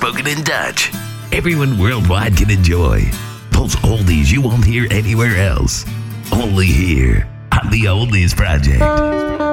spoken in Dutch. Everyone worldwide can enjoy. Those oldies you won't hear anywhere else. Only here on the Oldies Project.